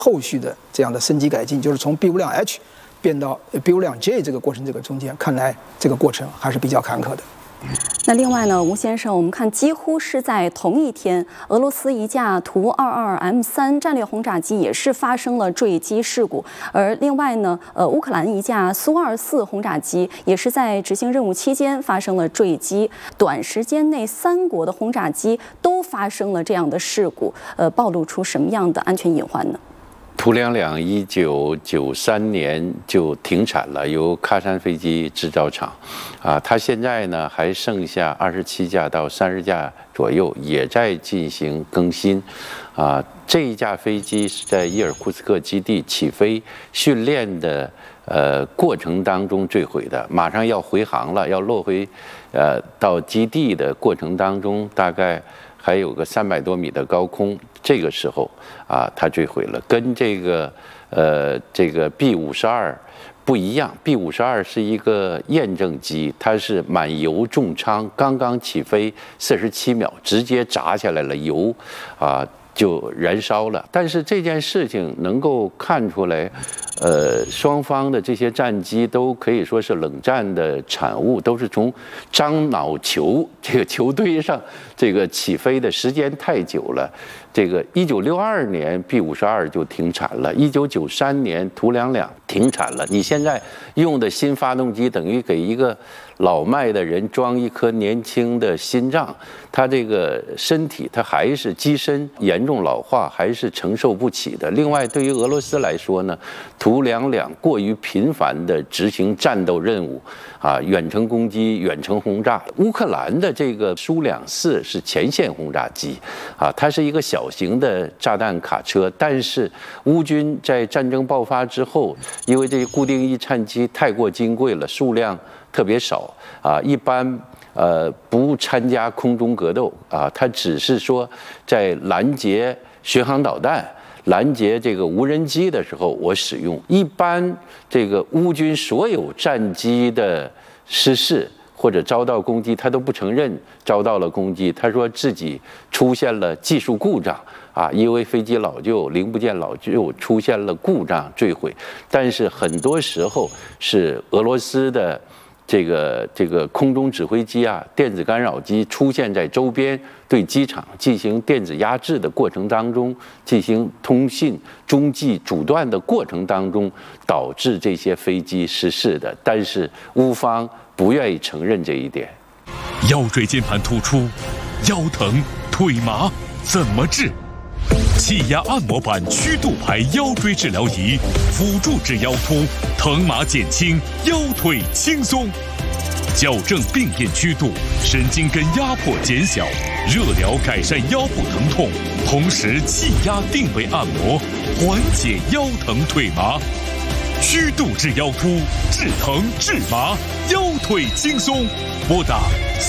后续的这样的升级改进，就是从 B56H 变到 B56J 这个过程，这个中间看来这个过程还是比较坎坷的。 那另外呢，吴先生，我们看几乎是在同一天，俄罗斯一架图22M3战略轰炸机也是发生了坠机事故，而另外呢，乌克兰一架苏24轰炸机也是在执行任务期间发生了坠机。短时间内，3国的轰炸机都发生了这样的事故，暴露出什么样的安全隐患呢？ 图2两1993年就停产了，由喀山飞机制造厂，它现在呢还剩下27架到30架左右，也在进行更新，这一架飞机是在伊尔库茨克基地起飞训练的过程当中坠毁的，马上要回航了，要落回到基地的过程当中，大概还有个300多米的高空，这个时候它坠毁了，跟这个B52不一样。B52是一个验证机，它是满油重舱，刚刚起飞47秒，直接砸下来了，油就燃烧了。但是这件事情能够看出来，双方的这些战机都可以说是冷战的产物，都是从樟脑球这个球堆上这个起飞的时间太久了。这个1962年 B52就停产了，1993年图2两停产了。你现在用的新发动机等于给一个老迈的人装一颗年轻的心脏，他这个身体他还是机身严重老化，还是承受不起的。另外，对于俄罗斯来说呢，图2两过于频繁的执行战斗任务，远程攻击、远程轰炸。乌克兰的这个苏24是前线轰炸机，它是一个小型的炸弹卡车，但是乌军在战争爆发之后，因为这些固定翼战机太过金贵了，数量特别少一般不参加空中格斗它只是说在拦截巡航导弹、拦截这个无人机的时候我使用。一般这个乌军所有战机的失事或者遭到攻击，他都不承认遭到了攻击，他说自己出现了技术故障因为飞机老旧、零部件老旧出现了故障坠毁。但是很多时候是俄罗斯的这个空中指挥机电子干扰机出现在周边，对机场进行电子压制的过程当中，进行通信中继阻断的过程当中，导致这些飞机失事的。但是乌方不愿意承认这一点。 腰椎间盘突出、腰疼、腿麻怎么治？气压按摩板曲度排腰椎治疗仪，辅助治腰突，疼麻减轻，腰腿轻松，矫正病变曲度，神经根压迫减小，热疗改善腰部疼痛，同时气压定位按摩，缓解腰疼腿麻。曲度治腰突，治疼治麻，腰腿轻松。拨打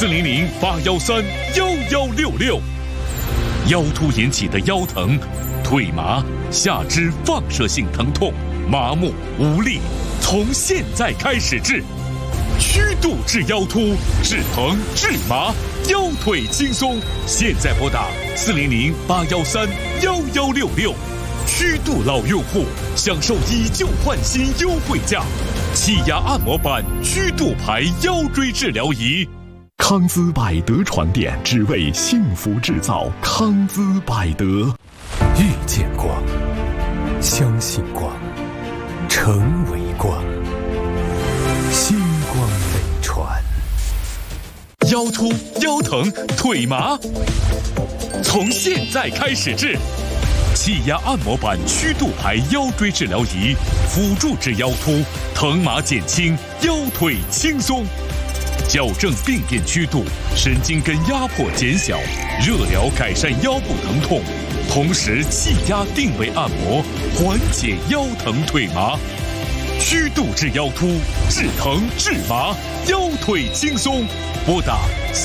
400-813-1166。腰突引起的腰疼、腿麻、下肢放射性疼痛、麻木无力，从现在开始治。曲度治腰突，治疼治麻，腰腿轻松。现在拨打400-813-1166。曲度老用户享受以旧换新优惠价，气压按摩板曲度排腰椎治疗仪。 康姿百德床垫，只为幸福制造。康姿百德， 遇见光，相信光，成为光。星光美传。 腰突、腰疼、腿麻，从现在开始治。气压按摩板曲度排腰椎治疗仪，辅助治腰突，疼麻减轻，腰腿轻松。矫正病变曲度，神经根压迫减小，热疗改善腰部疼痛，同时气压定位按摩，缓解腰疼腿麻。曲度治腰突，治疼治麻，腰腿轻松。拨打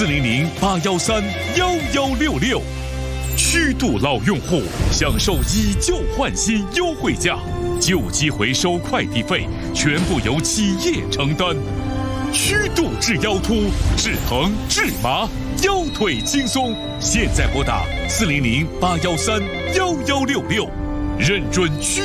400-813-1166。曲度老用户享受以旧换新优惠价，旧机回收快递费全部由企业承担。曲度治腰突，治疼治麻，腰腿轻松。现在拨打400-813-1166，认准曲